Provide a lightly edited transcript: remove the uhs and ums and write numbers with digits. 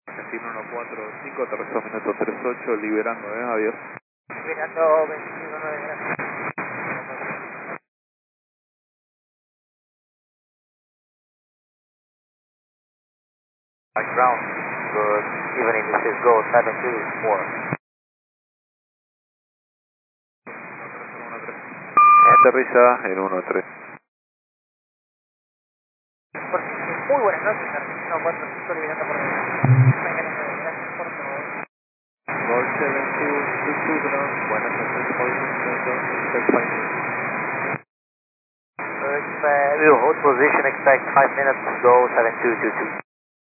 Argentino 145, aterrizó minuto 38, liberando, adiós. Liberando 21.9, gracias. Ground, good evening, this is Go 724. Aterriza en 1-3. Muy buenas noches, Argentino 45, liberando por gracias por todo. Gol 7222 ground, buenas noches, movimiento, expect 5 minutes. We'll hold position, expect 5 minutes, Go 7222.